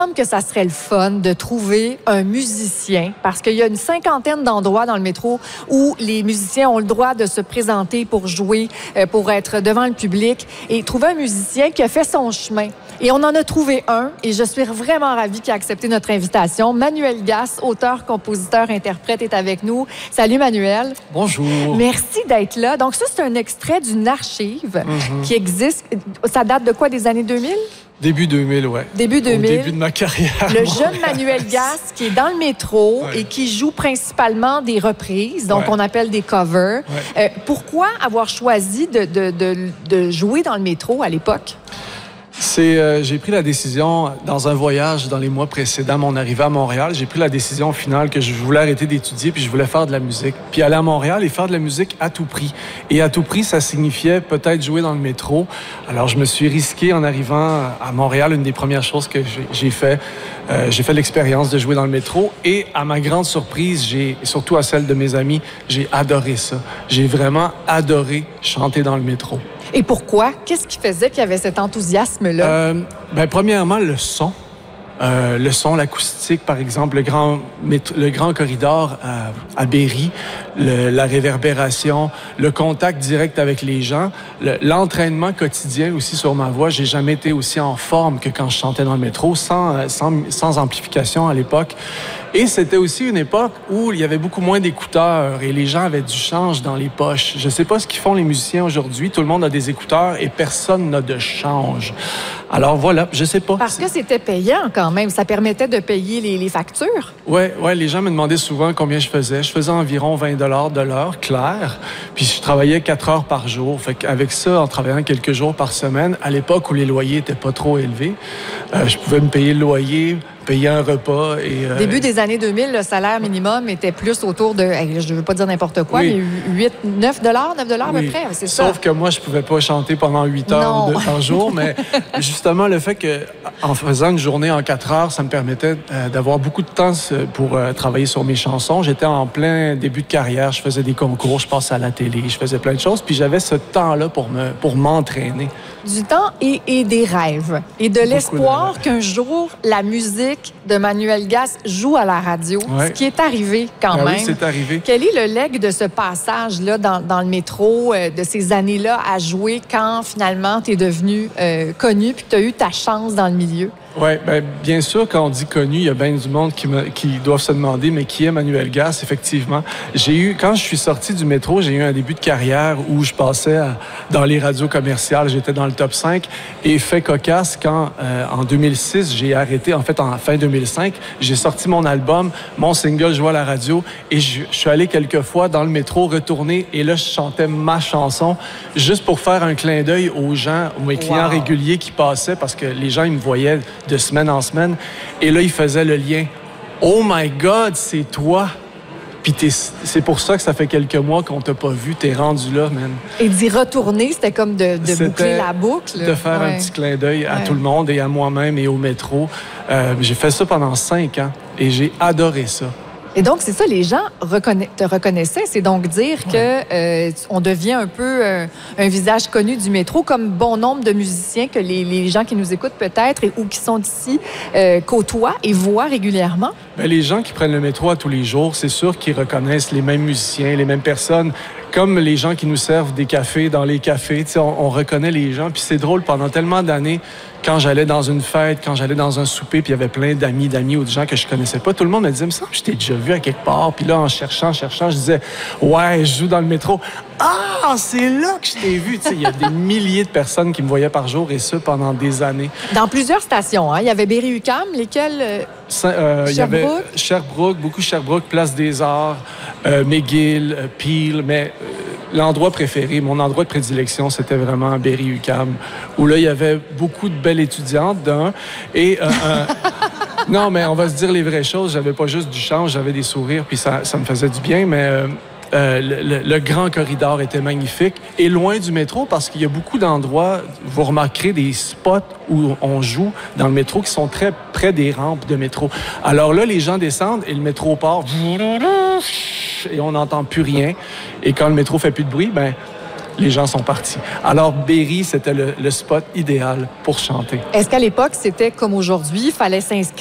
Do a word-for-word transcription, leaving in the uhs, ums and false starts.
semble que ça serait le fun de trouver un musicien, parce qu'il y a une cinquantaine d'endroits dans le métro où les musiciens ont le droit de se présenter pour jouer, euh, pour être devant le public, et trouver un musicien qui a fait son chemin. Et on en a trouvé un, et je suis vraiment ravie qu'il a accepté notre invitation. Manuel Gasse, auteur, compositeur, interprète, est avec nous. Salut Manuel. Bonjour. Merci d'être là. Donc ça, c'est un extrait d'une archive mm-hmm. qui existe. Ça date de quoi, des années deux mille? Début deux mille, ouais. Début deux mille. Au début de ma carrière. Le jeune Manuel Gasse qui est dans le métro ouais. et qui joue principalement des reprises, donc ouais. on appelle des covers. Ouais. Euh, pourquoi avoir choisi de, de, de, de jouer dans le métro à l'époque? C'est, euh, j'ai pris la décision, dans un voyage dans les mois précédents, mon arrivée à Montréal, j'ai pris la décision au final que je voulais arrêter d'étudier puis je voulais faire de la musique. Puis aller à Montréal et faire de la musique à tout prix. Et à tout prix, ça signifiait peut-être jouer dans le métro. Alors, je me suis risqué en arrivant à Montréal. Une des premières choses que j'ai, j'ai fait, euh, j'ai fait l'expérience de jouer dans le métro. Et à ma grande surprise, j'ai, surtout à celle de mes amis, j'ai adoré ça. J'ai vraiment adoré chanter dans le métro. Et pourquoi? Qu'est-ce qui faisait qu'il y avait cet enthousiasme-là? Euh, ben, premièrement, le son. Euh, le son, l'acoustique, par exemple, le grand, le grand corridor à, à Berry, le, la réverbération, le contact direct avec les gens, le, l'entraînement quotidien aussi sur ma voix. J'ai jamais été aussi en forme que quand je chantais dans le métro, sans, sans, sans amplification à l'époque. Et c'était aussi une époque où il y avait beaucoup moins d'écouteurs et les gens avaient du change dans les poches. Je sais pas ce qu'ils font les musiciens aujourd'hui. Tout le monde a des écouteurs et personne n'a de change. Alors voilà, je sais pas. Parce que c'était payant quand même. Ça permettait de payer les, les factures. Ouais, ouais. Les gens me demandaient souvent combien je faisais. Je faisais environ vingt dollars de l'heure, clair. Puis je travaillais quatre heures par jour. Fait qu'avec ça, en travaillant quelques jours par semaine, à l'époque où les loyers étaient pas trop élevés, euh, je pouvais me payer le loyer, payer un repas. Et, euh, Début des années deux mille, le salaire minimum était plus autour de, je ne veux pas dire n'importe quoi, oui. mais huit, neuf dollars, neuf dollars oui. à peu près, c'est ça. Sauf que moi, je ne pouvais pas chanter pendant huit heures de, par jour, mais justement, le fait qu'en faisant une journée en quatre heures, ça me permettait euh, d'avoir beaucoup de temps pour euh, travailler sur mes chansons. J'étais en plein début de carrière, je faisais des concours, je passais à la télé, je faisais plein de choses, puis j'avais ce temps-là pour, me, pour m'entraîner. Du temps et, et des rêves. Et de beaucoup l'espoir de qu'un jour, la musique de Manuel Gasse joue à la radio, ouais. ce qui est arrivé quand ben même. Oui, c'est arrivé. Quel est le leg de ce passage-là dans, dans le métro, euh, de ces années-là à jouer quand finalement tu es devenu euh, connu puis tu as eu ta chance dans le milieu? Oui, bien, bien sûr, quand on dit connu, il y a bien du monde qui, me, qui doivent se demander, mais qui est Manuel Gasse, effectivement. J'ai eu, quand je suis sorti du métro, j'ai eu un début de carrière où je passais à, dans les radios commerciales, j'étais dans le top cinq. Et fait cocasse, quand euh, en deux mille six, j'ai arrêté, en fait, en fin deux mille cinq, j'ai sorti mon album, mon single joué à la radio, et je, je suis allé quelques fois dans le métro, retourner, et là, je chantais ma chanson, juste pour faire un clin d'œil aux gens, aux mes clients wow. réguliers qui passaient, parce que les gens, ils me voyaient de semaine en semaine. Et là, il faisait le lien. « Oh my God, c'est toi! » Puis c'est pour ça que ça fait quelques mois qu'on t'a pas vu. T'es rendu là, man. Et d'y retourner, c'était comme de, de boucler la boucle. De faire ouais. un petit clin d'œil à ouais. tout le monde et à moi-même et au métro. Euh, j'ai fait ça pendant cinq ans et j'ai adoré ça. Et donc, c'est ça, les gens reconna- te reconnaissaient. C'est donc dire ouais. que euh, on devient un peu euh, un visage connu du métro, comme bon nombre de musiciens que les, les gens qui nous écoutent peut-être et, ou qui sont ici euh, côtoient et voient régulièrement. Bien, les gens qui prennent le métro à tous les jours, c'est sûr qu'ils reconnaissent les mêmes musiciens, les mêmes personnes. Comme les gens qui nous servent des cafés dans les cafés, on, on reconnaît les gens. Puis c'est drôle, pendant tellement d'années, quand j'allais dans une fête, quand j'allais dans un souper, puis il y avait plein d'amis, d'amis ou de gens que je connaissais pas, tout le monde me disait, mais ça, je t'ai déjà vu à quelque part. Puis là, en cherchant, en cherchant, je disais, ouais, je joue dans le métro. Ah, c'est là que je t'ai vu. Il y a des milliers de personnes qui me voyaient par jour, et ça pendant des années. Dans plusieurs stations, hein? Il y avait Berry-UQAM, lesquelles... Euh... Euh, il y avait Sherbrooke, beaucoup Sherbrooke, Place des Arts, euh, McGill, euh, Peel, mais euh, l'endroit préféré, mon endroit de prédilection, c'était vraiment Berry-UQAM, où là, il y avait beaucoup de belles étudiantes, d'un, et... Euh, un... Non, mais on va se dire les vraies choses, j'avais pas juste du change, j'avais des sourires, puis ça, ça me faisait du bien, mais... Euh, Euh, le, le grand corridor était magnifique et loin du métro parce qu'il y a beaucoup d'endroits, vous remarquerez des spots où on joue dans le métro qui sont très près des rampes de métro. Alors là, les gens descendent et le métro part et on n'entend plus rien. Et quand le métro fait plus de bruit, ben les gens sont partis. Alors, Berry, c'était le, le spot idéal pour chanter. Est-ce qu'à l'époque, c'était comme aujourd'hui, il fallait s'inscrire